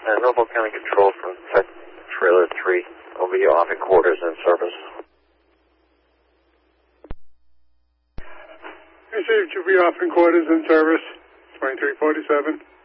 Noble County Control from Tech Trailer 3. Over your offing quarters in service. Received, you be offing quarters in service. 2347.